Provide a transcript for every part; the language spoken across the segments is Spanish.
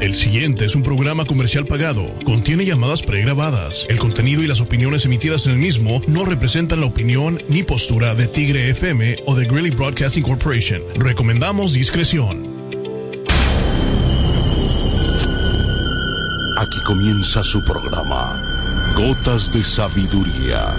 El siguiente es un programa comercial pagado. Contiene llamadas pregrabadas. El contenido y las opiniones emitidas en el mismo no representan la opinión ni postura de Tigre FM o de Greeley Broadcasting Corporation. Recomendamos discreción. Aquí comienza su programa, Gotas de Sabiduría.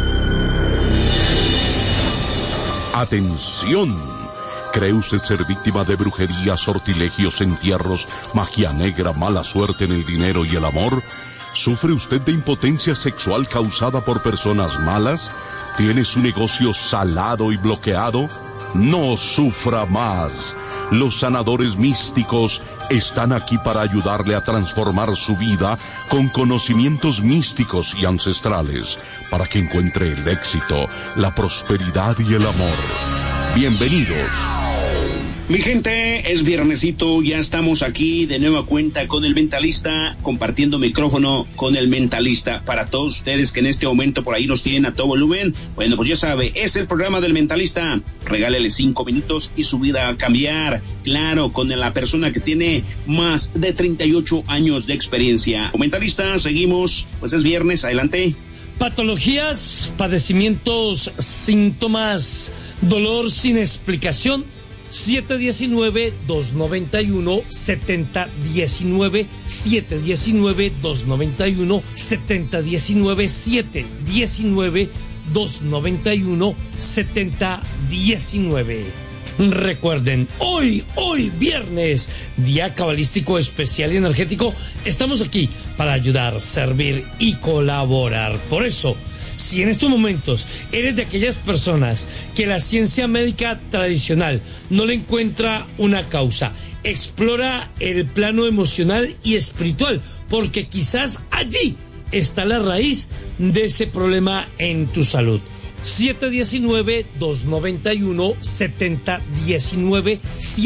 ¡Atención! ¿Cree usted ser víctima de brujería, sortilegios, entierros, magia negra, mala suerte en el dinero y el amor? ¿Sufre usted de impotencia sexual causada por personas malas? ¿Tiene su negocio salado y bloqueado? No sufra más. Los sanadores místicos están aquí para ayudarle a transformar su vida con conocimientos místicos y ancestrales, para que encuentre el éxito, la prosperidad y el amor. Bienvenidos. Mi gente, es viernesito, ya estamos aquí de nueva cuenta con el Mentalista, compartiendo micrófono con el Mentalista. Para todos ustedes que en este momento por ahí nos tienen a todo volumen, bueno, pues ya sabe, es el programa del Mentalista. Regálele 5 minutos y su vida va a cambiar. Claro, con la persona que tiene más de 38 años de experiencia. Mentalista, seguimos, pues es viernes, adelante. Patologías, padecimientos, síntomas, dolor sin explicación. 719-291-7019, 719-291-7019, 719-291-7019. Recuerden, hoy viernes, día cabalístico especial y energético, estamos aquí para ayudar, servir y colaborar. Por eso, si en estos momentos eres de aquellas personas que la ciencia médica tradicional no le encuentra una causa, explora el plano emocional y espiritual, porque quizás allí está la raíz de ese problema en tu salud. 719-291-7019,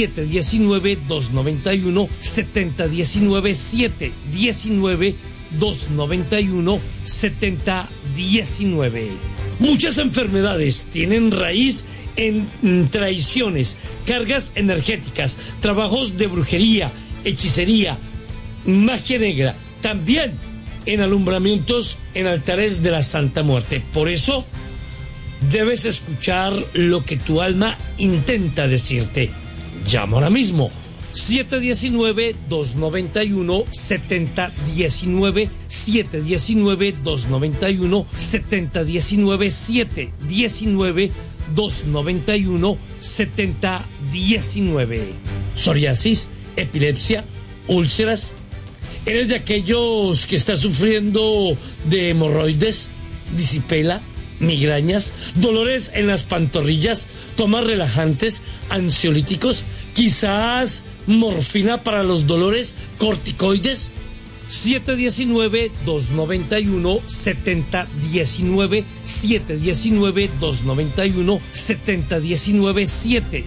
719-291-7019, 719-291-7019. Muchas enfermedades tienen raíz en traiciones, cargas energéticas, trabajos de brujería, hechicería, magia negra, también en alumbramientos en altares de la Santa Muerte. Por eso debes escuchar lo que tu alma intenta decirte. Llama ahora mismo. 719-291-7019, 719-291-7019, 719-291-7019. Psoriasis, epilepsia, úlceras. ¿Eres de aquellos que está sufriendo de hemorroides, disipela, migrañas, dolores en las pantorrillas, tomas relajantes, ansiolíticos, quizás morfina para los dolores, corticoides? 719-291-7019, 719-291-7019,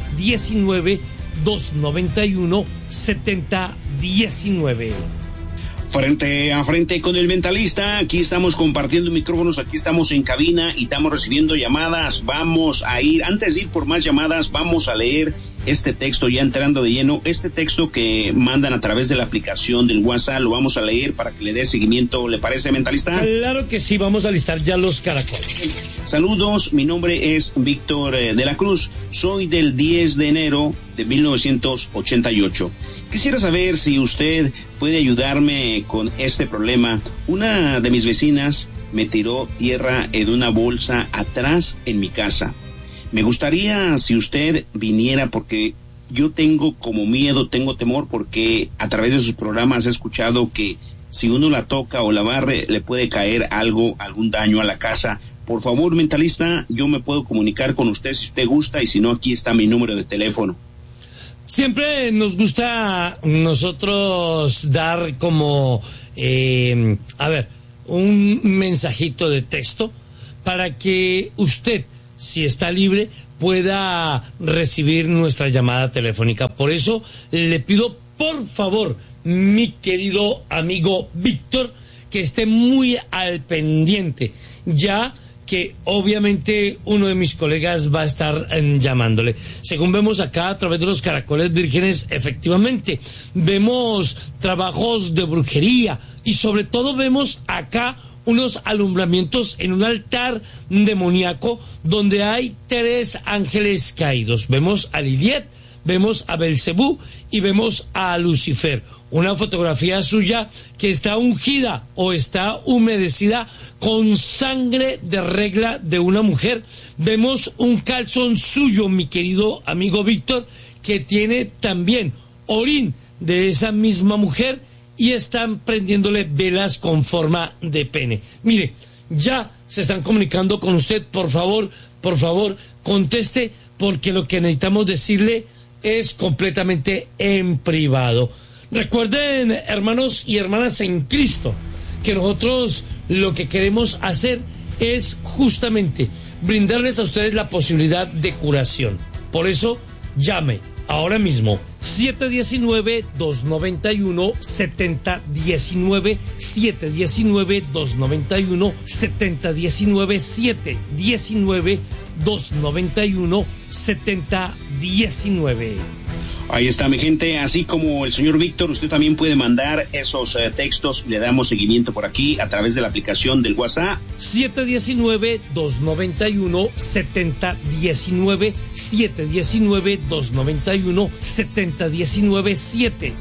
719-291-7019. Frente a frente con el Mentalista, aquí estamos compartiendo micrófonos, aquí estamos en cabina y estamos recibiendo llamadas. Vamos a ir, antes de ir por más llamadas, vamos a leer este texto ya entrando de lleno, este texto que mandan a través de la aplicación del WhatsApp, lo vamos a leer para que le dé seguimiento, ¿le parece, Mentalista? Claro que sí, vamos a listar ya los caracoles. Saludos, mi nombre es Víctor de la Cruz, soy del 10 de enero de 1988. Quisiera saber si usted puede ayudarme con este problema. Una de mis vecinas me tiró tierra en una bolsa atrás en mi casa. Me gustaría si usted viniera porque yo tengo como miedo, tengo temor porque a través de sus programas he escuchado que si uno la toca o la barre le puede caer algo, algún daño a la casa. Por favor, Mentalista, yo me puedo comunicar con usted si usted gusta y si no, aquí está mi número de teléfono. Siempre nos gusta nosotros dar como, un mensajito de texto para que usted, si está libre, pueda recibir nuestra llamada telefónica. Por eso le pido, por favor, mi querido amigo Víctor, que esté muy al pendiente, ya que obviamente uno de mis colegas va a estar llamándole. Según vemos acá a través de los caracoles vírgenes, efectivamente, vemos trabajos de brujería y sobre todo vemos acá unos alumbramientos en un altar demoníaco donde hay 3 ángeles caídos. Vemos a Lilith, vemos a Belcebú y vemos a Lucifer. Una fotografía suya que está ungida o está humedecida con sangre de regla de una mujer. Vemos un calzón suyo, mi querido amigo Víctor, que tiene también orín de esa misma mujer y están prendiéndole velas con forma de pene. Mire, ya se están comunicando con usted. Por favor, conteste, porque lo que necesitamos decirle es completamente en privado. Recuerden, hermanos y hermanas en Cristo, que nosotros lo que queremos hacer es justamente brindarles a ustedes la posibilidad de curación. Por eso, llame ahora mismo 719-291-7019, 719-291-7019, 719-291-7019. Ahí está, mi gente. Así como el señor Víctor, usted también puede mandar esos textos y le damos seguimiento por aquí a través de la aplicación del WhatsApp. 719-291-7019, 719-291-7019,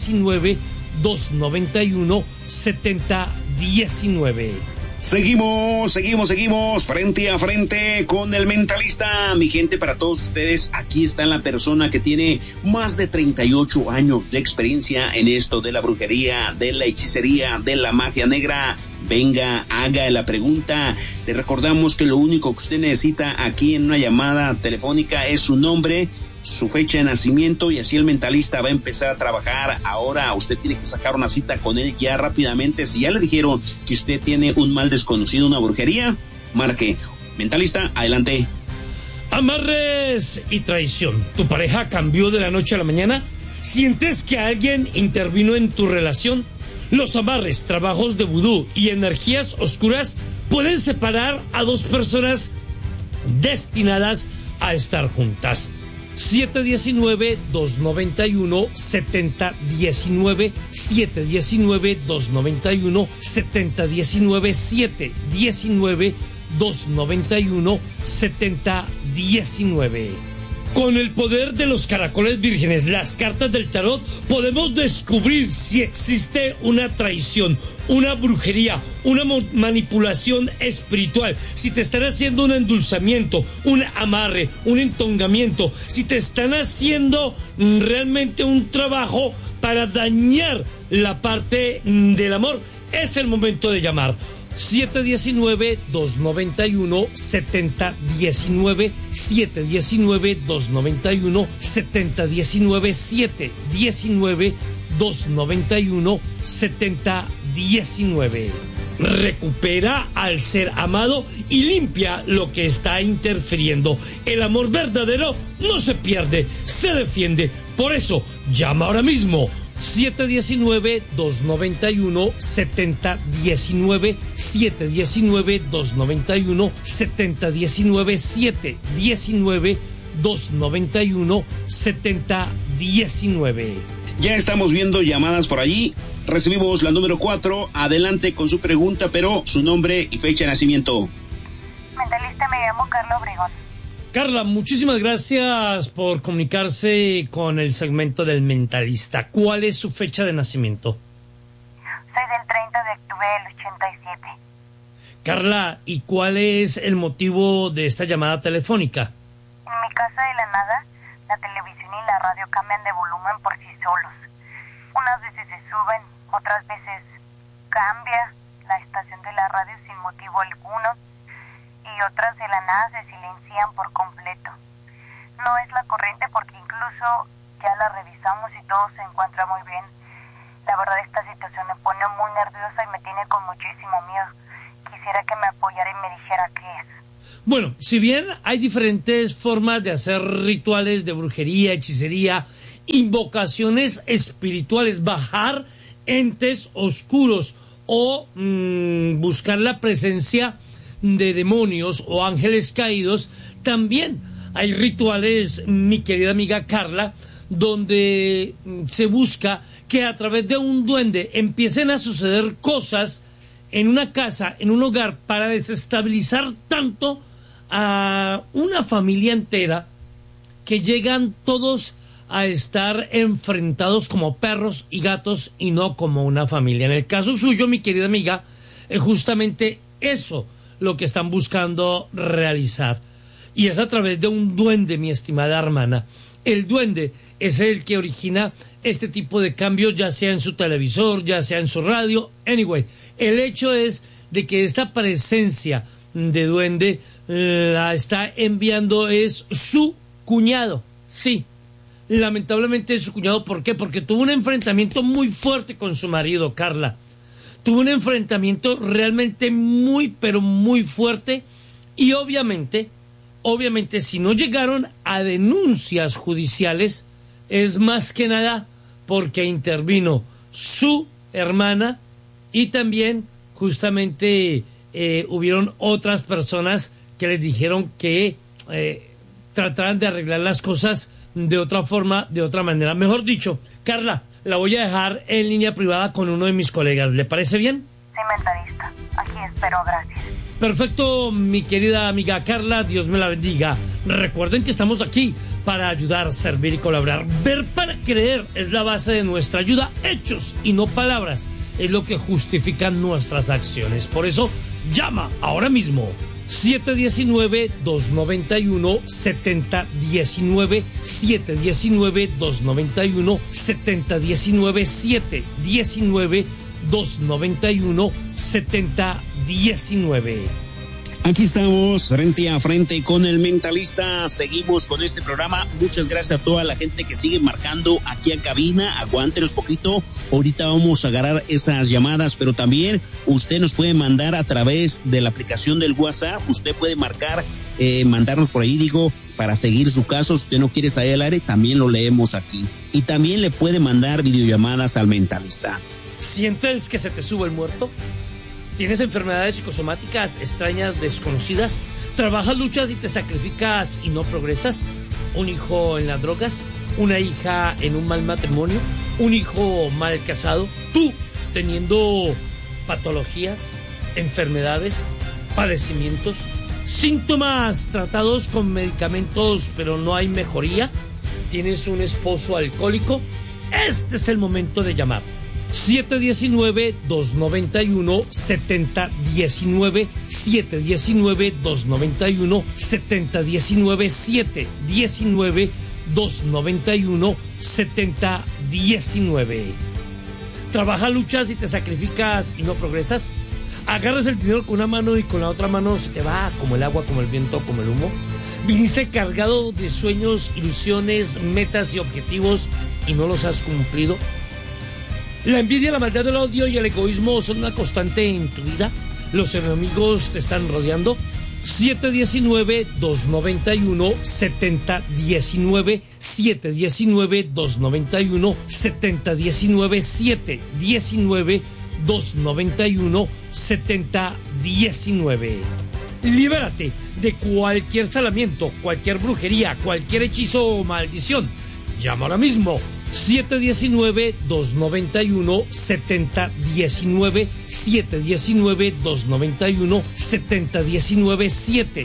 719-291-7019. Seguimos frente a frente con el mentalista. Mi gente, para todos ustedes, aquí está la persona que tiene más de 38 años de experiencia en esto de la brujería, de la hechicería, de la magia negra. Venga, haga la pregunta. Le recordamos que lo único que usted necesita aquí en una llamada telefónica es su nombre, su fecha de nacimiento, y así el mentalista va a empezar a trabajar. Ahora usted tiene que sacar una cita con él ya rápidamente. Si ya le dijeron que usted tiene un mal desconocido, una brujería, marque. Mentalista, adelante. Amarres y traición. ¿Tu pareja cambió de la noche a la mañana? ¿Sientes que alguien intervino en tu relación? Los amarres, trabajos de vudú y energías oscuras pueden separar a 2 personas destinadas a estar juntas. 719-291-7019, 719-291-7019, 719-291-7019. Con el poder de los caracoles vírgenes, las cartas del tarot, podemos descubrir si existe una traición, una brujería, una manipulación espiritual, si te están haciendo un endulzamiento, un amarre, un entongamiento, si te están haciendo realmente un trabajo para dañar la parte del amor. Es el momento de llamar. 719-291-7019, 719-291-7019, 719-291-7019. Recupera al ser amado y limpia lo que está interfiriendo. El amor verdadero no se pierde, se defiende. Por eso, llama ahora mismo. 719-291-7019, 719-291-7019, 719-291-7019. Ya estamos viendo llamadas por allí. Recibimos la número 4. Adelante con su pregunta, pero su nombre y fecha de nacimiento. Mentalista, me llamo Carla Obregón. Carla, muchísimas gracias por comunicarse con el segmento del mentalista. ¿Cuál es su fecha de nacimiento? Soy del 30 de octubre del 87. Carla, ¿y cuál es el motivo de esta llamada telefónica? En mi casa de la nada, la televisión y la radio cambian de volumen por sí solos. Unas veces se suben, otras veces cambia la estación de la radio sin motivo alguno, y otras de la nada se silencian por completo. No es la corriente porque incluso ya la revisamos y todo se encuentra muy bien. La verdad, esta situación me pone muy nerviosa y me tiene con muchísimo miedo. Quisiera que me apoyara y me dijera qué es. Bueno, si bien hay diferentes formas de hacer rituales de brujería, hechicería, invocaciones espirituales, bajar entes oscuros o buscar la presencia de demonios o ángeles caídos, también hay rituales, mi querida amiga Carla, donde se busca que a través de un duende empiecen a suceder cosas en una casa, en un hogar, para desestabilizar tanto a una familia entera que llegan todos a estar enfrentados como perros y gatos y no como una familia. En el caso suyo, mi querida amiga, es justamente eso lo que están buscando realizar. Y es a través de un duende, mi estimada hermana. El duende es el que origina este tipo de cambios, ya sea en su televisor, ya sea en su radio. Anyway, el hecho es de que esta presencia de duende la está enviando es su cuñado. Sí, lamentablemente es su cuñado. ¿Por qué? Porque tuvo un enfrentamiento muy fuerte con su marido, Carla. Tuvo un enfrentamiento realmente muy, pero muy fuerte. Y obviamente, si no llegaron a denuncias judiciales, es más que nada porque intervino su hermana y también justamente hubieron otras personas que les dijeron que trataran de arreglar las cosas de otra forma, de otra manera. Mejor dicho, Carla, la voy a dejar en línea privada con uno de mis colegas. ¿Le parece bien? Sí, mentalista. Aquí espero, gracias. Perfecto, mi querida amiga Carla, Dios me la bendiga. Recuerden que estamos aquí para ayudar, servir y colaborar. Ver para creer es la base de nuestra ayuda. Hechos y no palabras es lo que justifican nuestras acciones. Por eso, llama ahora mismo. 719-291-7019, 719-291-7019, 719-291-7019. Aquí estamos frente a frente con el mentalista. Seguimos con este programa. Muchas gracias a toda la gente que sigue marcando aquí en cabina. Aguántenos poquito. Ahorita vamos a agarrar esas llamadas, pero también usted nos puede mandar a través de la aplicación del WhatsApp. Usted puede marcar, mandarnos por ahí, para seguir su caso. Si usted no quiere salir al aire, también lo leemos aquí. Y también le puede mandar videollamadas al mentalista. ¿Sientes que se te sube el muerto? ¿Tienes enfermedades psicosomáticas extrañas, desconocidas? ¿Trabajas, luchas y te sacrificas y no progresas? ¿Un hijo en las drogas? ¿Una hija en un mal matrimonio? ¿Un hijo mal casado? ¿Tú teniendo patologías, enfermedades, padecimientos, síntomas tratados con medicamentos pero no hay mejoría? ¿Tienes un esposo alcohólico? Este es el momento de llamar. 719-291-7019, 719-291-7019, 719-291-7019. ¿Trabajas, luchas y te sacrificas y no progresas? ¿Agarras el dinero con una mano y con la otra mano se te va como el agua, como el viento, como el humo? ¿Viniste cargado de sueños, ilusiones, metas y objetivos y no los has cumplido? La envidia, la maldad, el odio y el egoísmo son una constante en tu vida. Los enemigos te están rodeando. 719-291-7019, 719-291-7019, 719-291-7019. Libérate de cualquier salamiento, cualquier brujería, cualquier hechizo o maldición. Llama ahora mismo. 719-291-7019, 719-291-7019,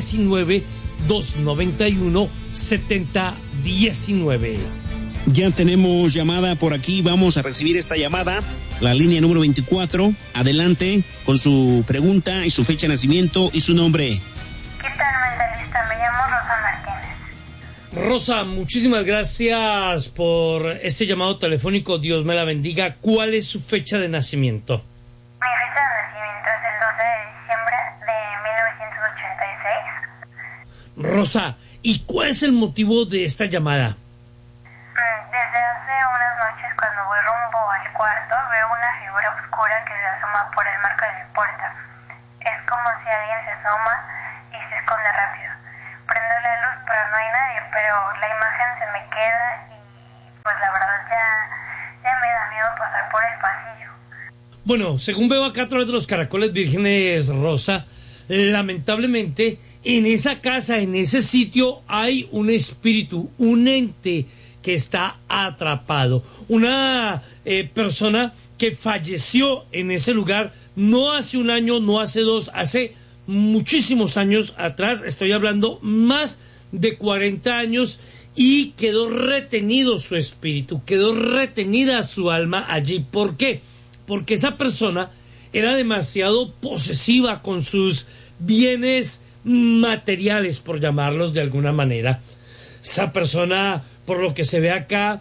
719-291-7019. Ya tenemos llamada por aquí, vamos a recibir esta llamada, la línea número 24. Adelante con su pregunta y su fecha de nacimiento y su nombre. ¿Qué tal, mentalista? Me llamo Rosa Martínez. Rosa, muchísimas gracias por este llamado telefónico. Dios me la bendiga. ¿Cuál es su fecha de nacimiento? Mi fecha de nacimiento es el 12 de diciembre de 1986. Rosa, ¿y cuál es el motivo de esta llamada? Desde hace unas noches, cuando voy rumbo al cuarto, veo una figura oscura que se asoma por el marco de mi puerta. Es como si alguien se asoma y se esconde rápido. Prendo la luz, pero no hay nadie, pero la imagen se me queda y pues la verdad ya me da miedo pasar por el pasillo. Bueno, según veo acá a través de los caracoles vírgenes, Rosa, lamentablemente, en esa casa, en ese sitio, hay un espíritu, un ente que está atrapado. Una persona que falleció en ese lugar, no hace un año, no hace dos, hace muchísimos años atrás, estoy hablando más de 40 años, y quedó retenido su espíritu, quedó retenida su alma allí. ¿Por qué? Porque esa persona era demasiado posesiva con sus bienes materiales, por llamarlos de alguna manera. Esa persona, por lo que se ve acá,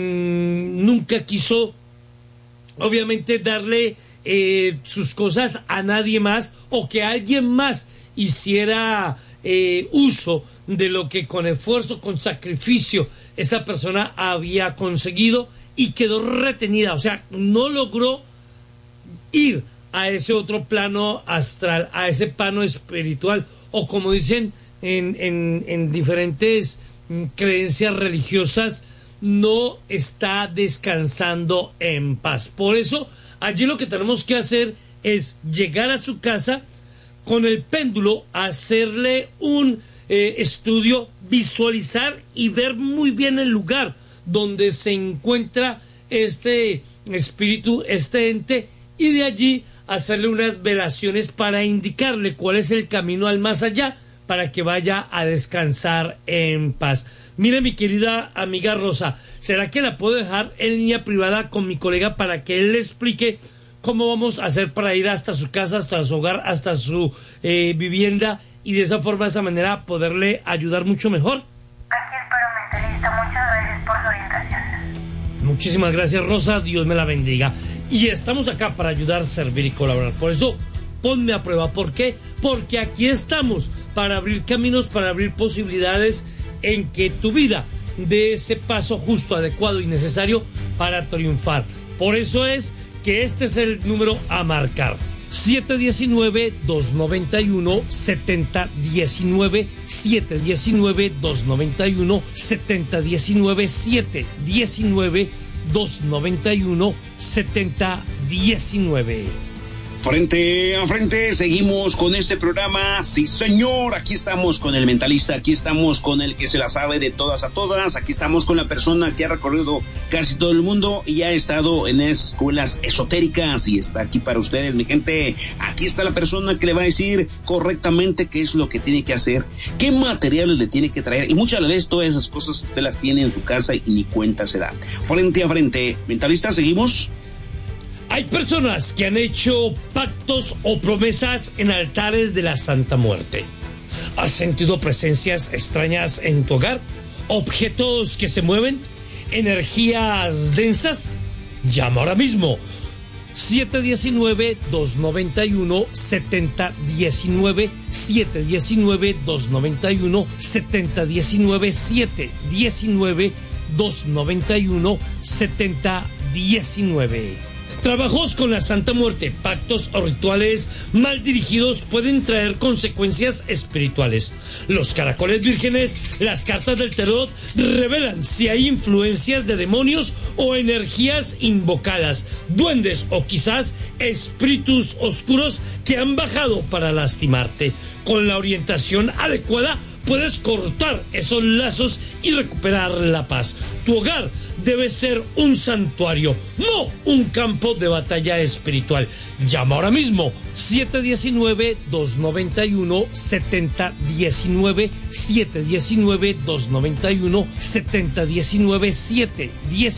nunca quiso, obviamente, darle sus cosas a nadie más, o que alguien más hiciera uso de lo que con esfuerzo, con sacrificio, esta persona había conseguido, y quedó retenida. O sea, no logró ir a ese otro plano astral, a ese plano espiritual, o como dicen en diferentes creencias religiosas, no está descansando en paz. Por eso, allí lo que tenemos que hacer es llegar a su casa con el péndulo, hacerle un estudio, visualizar y ver muy bien el lugar donde se encuentra este espíritu, este ente, y de allí hacerle unas velaciones para indicarle cuál es el camino al más allá, para que vaya a descansar en paz. Mire, mi querida amiga Rosa, ¿será que la puedo dejar en línea privada con mi colega para que él le explique cómo vamos a hacer para ir hasta su casa, hasta su hogar, hasta su vivienda, y de esa forma, de esa manera, poderle ayudar mucho mejor? Aquí espero, mentalista. Muchas gracias por su orientación. Muchísimas gracias, Rosa. Dios me la bendiga. Y estamos acá para ayudar, servir y colaborar. Por eso, ponme a prueba. ¿Por qué? Porque aquí estamos para abrir caminos, para abrir posibilidades en que tu vida dé ese paso justo, adecuado y necesario para triunfar. Por eso es que este es el número a marcar: 719-291-7019, 719-291-7019, 719-291-7019. Frente a frente, seguimos con este programa. Sí, señor, aquí estamos con el mentalista, aquí estamos con el que se la sabe de todas a todas, aquí estamos con la persona que ha recorrido casi todo el mundo y ha estado en escuelas esotéricas y está aquí para ustedes, mi gente. Aquí está la persona que le va a decir correctamente qué es lo que tiene que hacer, qué materiales le tiene que traer, y muchas veces todas esas cosas usted las tiene en su casa y ni cuenta se da. Frente a frente, mentalista, seguimos. Hay personas que han hecho pactos o promesas en altares de la Santa Muerte. ¿Has sentido presencias extrañas en tu hogar? ¿Objetos que se mueven? ¿Energías densas? Llama ahora mismo. 719-291-7019, 719-291-7019, 719-291-7019. Trabajos con la Santa Muerte, pactos o rituales mal dirigidos pueden traer consecuencias espirituales. Los caracoles vírgenes, las cartas del tarot revelan si hay influencias de demonios o energías invocadas, duendes o quizás espíritus oscuros que han bajado para lastimarte. Con la orientación adecuada puedes cortar esos lazos y recuperar la paz. Tu hogar debe ser un santuario, no un campo de batalla espiritual. Llama ahora mismo 719-291-7019, 719-291-7019,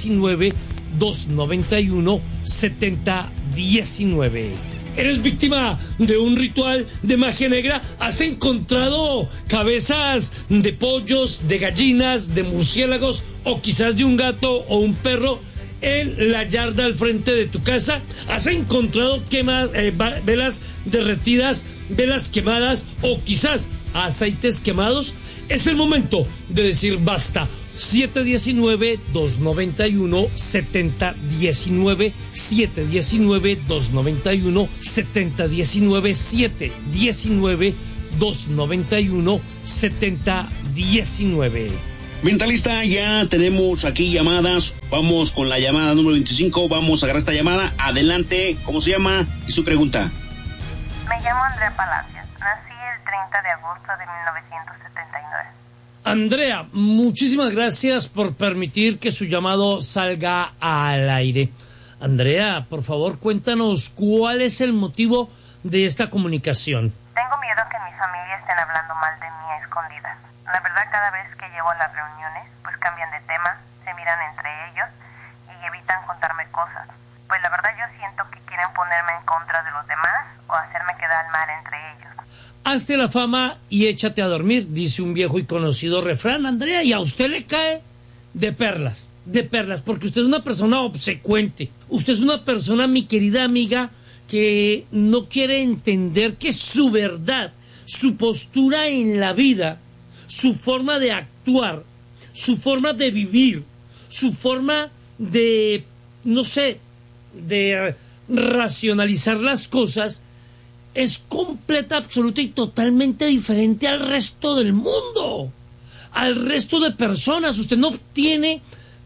719-291-7019. ¿Eres víctima de un ritual de magia negra? ¿Has encontrado cabezas de pollos, de gallinas, de murciélagos o quizás de un gato o un perro en la yarda al frente de tu casa? ¿Has encontrado velas derretidas, velas quemadas o quizás aceites quemados? Es el momento de decir basta. 719-291-7019, 719-291-7019, 719-291-7019. Mentalista, ya tenemos aquí llamadas. Vamos con la llamada número 25. Vamos a agarrar esta llamada. Adelante, ¿cómo se llama? Y su pregunta. Me llamo Andrea Palacios. Nací 30 de agosto de 1979. Andrea, muchísimas gracias por permitir que su llamado salga al aire. Andrea, por favor, cuéntanos cuál es el motivo de esta comunicación. Tengo miedo que mi familia estén hablando mal de mí a escondidas. La verdad, cada vez que llego a las reuniones, pues cambian de tema, se miran entre ellos y evitan contarme cosas. Pues la verdad yo siento que quieren ponerme en contra de los demás o hacerme quedar mal entre ellos. Hazte la fama y échate a dormir, dice un viejo y conocido refrán, Andrea, y a usted le cae de perlas, porque usted es una persona obsecuente. Usted es una persona, mi querida amiga, que no quiere entender que su verdad, su postura en la vida, su forma de actuar, su forma de vivir, su forma de, no sé, de racionalizar las cosas, es completa, absoluta y totalmente diferente al resto del mundo, al resto de personas. Usted no tiene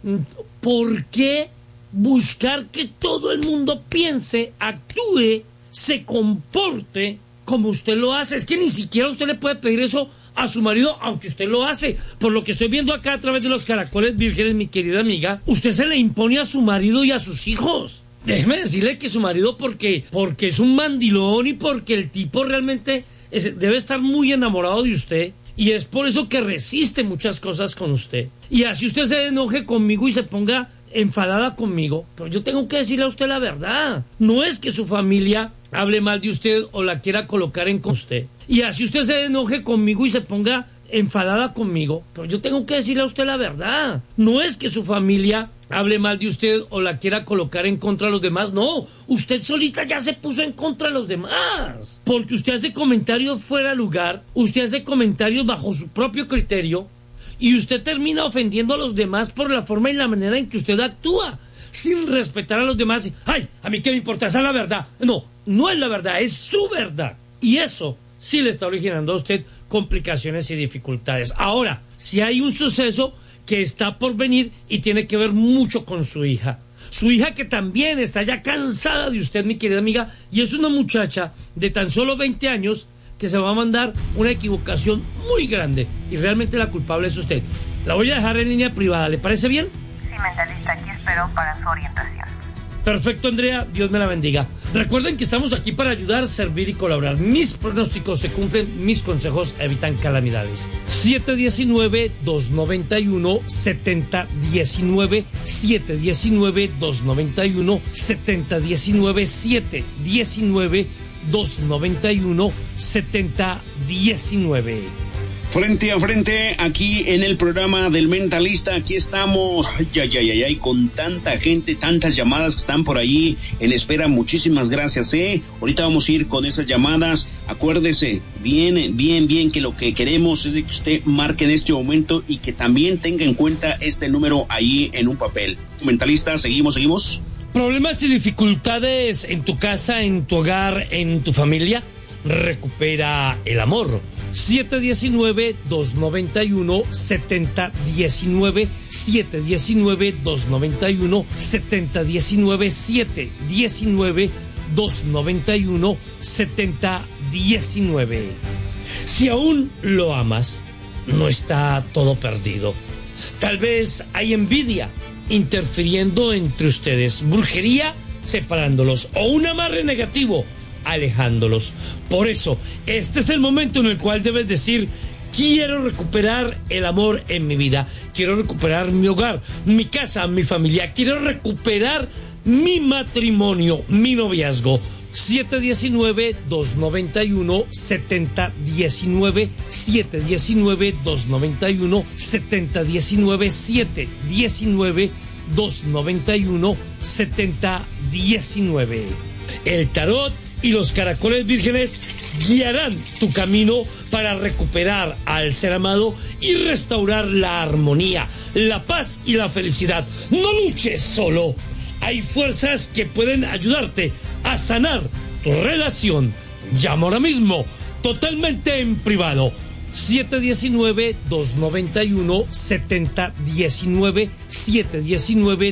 por qué buscar que todo el mundo piense, actúe, se comporte como usted lo hace. Es que ni siquiera usted le puede pedir eso a su marido, aunque usted lo hace. Por lo que estoy viendo acá a través de los caracoles vírgenes, mi querida amiga, usted se le impone a su marido y a sus hijos. Déjeme decirle que su marido, porque es un mandilón y porque el tipo realmente debe estar muy enamorado de usted, y es por eso que resiste muchas cosas con usted. Y así usted se enoje conmigo y se ponga enfadada conmigo, pero yo tengo que decirle a usted la verdad. No es que su familia hable mal de usted o la quiera colocar en con usted. Y así usted se enoje conmigo y se ponga enfadada conmigo, pero yo tengo que decirle a usted la verdad. No es que su familia hable mal de usted o la quiera colocar en contra de los demás, no, usted solita ya se puso en contra de los demás, porque usted hace comentarios fuera de lugar, usted hace comentarios bajo su propio criterio, y usted termina ofendiendo a los demás por la forma y la manera en que usted actúa, sin respetar a los demás. ¡Ay, a mí qué me importa! Esa es la verdad. No, no es la verdad, es su verdad, y eso sí le está originando a usted complicaciones y dificultades. Ahora, si hay un suceso que está por venir y tiene que ver mucho con su hija que también está ya cansada de usted, mi querida amiga, y es una muchacha de tan solo 20 años que se va a mandar una equivocación muy grande, y realmente la culpable es usted. La voy a dejar en línea privada, ¿le parece bien? Sí, mentalista, aquí espero para su orientación. Perfecto, Andrea, Dios me la bendiga. Recuerden que estamos aquí para ayudar, servir y colaborar. Mis pronósticos se cumplen, mis consejos evitan calamidades. 719-291-7019, 719-291-7019, 719-291-7019. Frente a frente, aquí en el programa del Mentalista, aquí estamos, ay, con tanta gente, tantas llamadas que están por ahí en espera. Muchísimas gracias, Ahorita vamos a ir con esas llamadas. Acuérdese, bien, que lo que queremos es de que usted marque en este momento y que también tenga en cuenta este número ahí en un papel. Mentalista, seguimos. ¿Problemas y dificultades en tu casa, en tu hogar, en tu familia? Recupera el amor. 719-291-7019, 719-291-7019, 719-291-7019. Si aún lo amas, no está todo perdido. Tal vez hay envidia interfiriendo entre ustedes, brujería separándolos, o un amarre negativo alejándolos. Por eso, este es el momento en el cual debes decir: quiero recuperar el amor en mi vida, quiero recuperar mi hogar, mi casa, mi familia, quiero recuperar mi matrimonio, mi noviazgo. 719-291-7019, 719-291-7019, 719-291-7019. El tarot y los caracoles vírgenes guiarán tu camino para recuperar al ser amado y restaurar la armonía, la paz y la felicidad. No luches solo. Hay fuerzas que pueden ayudarte a sanar tu relación. Llama ahora mismo, totalmente en privado. 719-291-7019,